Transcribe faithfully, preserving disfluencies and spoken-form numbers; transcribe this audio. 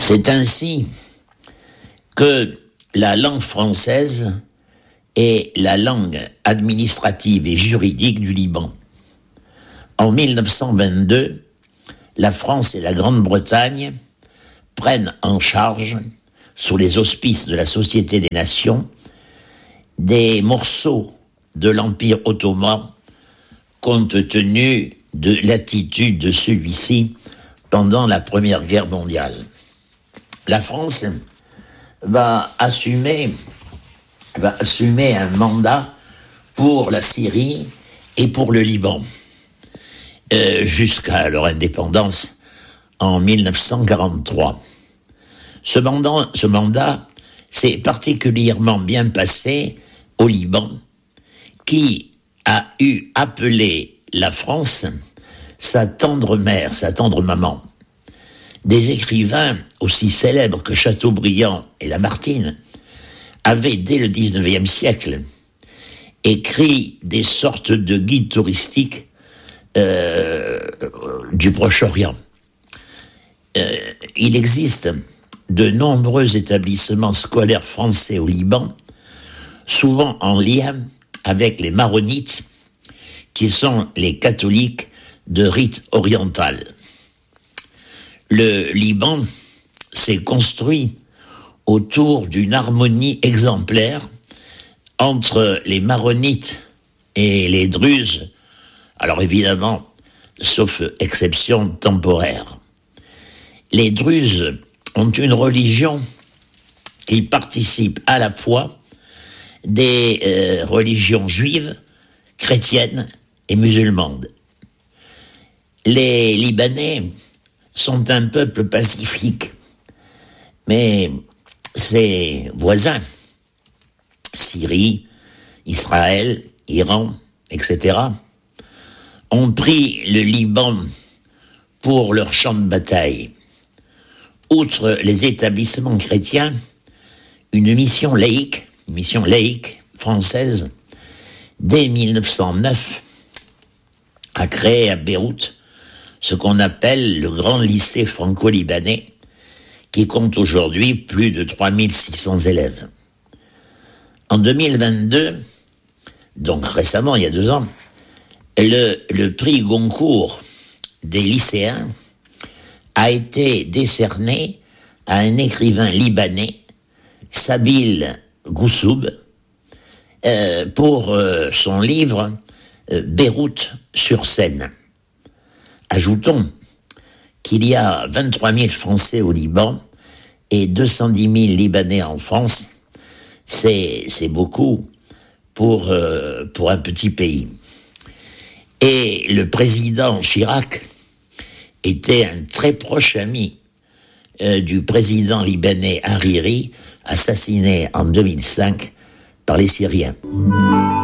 C'est ainsi que la langue française est la langue administrative et juridique du Liban. En mille neuf cent vingt-deux, la France et la Grande-Bretagne prennent en charge, sous les auspices de la Société des Nations, des morceaux de l'Empire ottoman compte tenu de l'attitude de celui-ci pendant la Première Guerre mondiale. La France va assumer, va assumer un mandat pour la Syrie et pour le Liban, euh, jusqu'à leur indépendance en mille neuf cent quarante-trois. Ce mandat, ce mandat s'est particulièrement bien passé au Liban, qui a eu appelé la France sa tendre mère, sa tendre maman. Des écrivains aussi célèbres que Chateaubriand et Lamartine avaient, dès le dix-neuvième siècle, écrit des sortes de guides touristiques euh, du Proche-Orient. Euh, il existe de nombreux établissements scolaires français au Liban, souvent en lien avec les maronites, qui sont les catholiques de rite oriental. Le Liban s'est construit autour d'une harmonie exemplaire entre les maronites et les druzes, alors évidemment, sauf exception temporaire. Les druzes ont une religion qui participe à la fois des euh, religions juives, chrétiennes et musulmanes. Les Libanais sont un peuple pacifique, mais ses voisins, Syrie, Israël, Iran, et cetera, ont pris le Liban pour leur champ de bataille. Outre les établissements chrétiens, une mission laïque, une mission laïque française, dès mille neuf cent neuf, a créé à Beyrouth ce qu'on appelle le Grand Lycée franco-libanais, qui compte aujourd'hui plus de trois mille six cents élèves. En deux mille vingt-deux, donc récemment, il y a deux ans, le, le prix Goncourt des lycéens a été décerné à un écrivain libanais, Sabil Goussoub, euh, pour euh, son livre euh, Beyrouth sur Seine. Ajoutons qu'il y a vingt-trois mille Français au Liban et deux cent dix mille Libanais en France. C'est, c'est beaucoup pour, euh, pour un petit pays. Et le président Chirac était un très proche ami euh, du président libanais Hariri, assassiné en deux mille cinq par les Syriens.